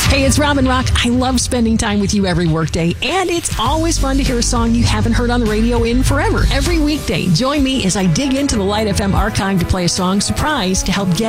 Hey, it's Robin Rock. I love spending time with you every workday, and it's always fun to hear a song you haven't heard on the radio in forever. Every weekday, join me as I dig into the Light FM archive to play a song surprise to help get